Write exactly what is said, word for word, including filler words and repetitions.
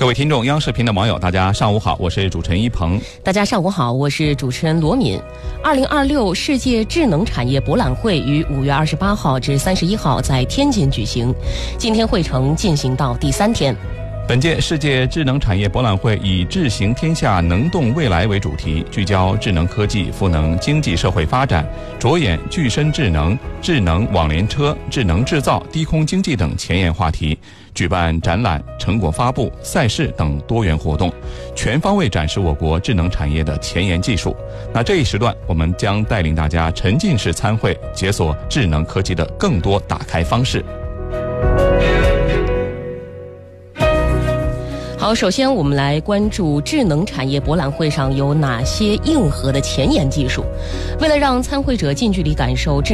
各位听众，央视频的网友，大家上午好，我是主持人一鹏。 大家上午好，我是主持人罗敏。二零二六世界智能产业博览会于五月二十八号至三十一号在天津举行，今天会程进行到第三天。 本届世界智能产业博览会以智行天下能动未来为主题，聚焦智能科技赋能经济社会发展，着眼具身智能、智能网联车、智能制造、低空经济等前沿话题，举办展览、成果发布、赛事等多元活动，全方位展示我国智能产业的前沿技术。那这一时段，我们将带领大家沉浸式参会，解锁智能科技的更多打开方式。 好，首先我们来关注智能产业博览会上有哪些硬核的前沿技术。为了让参会者近距离感受智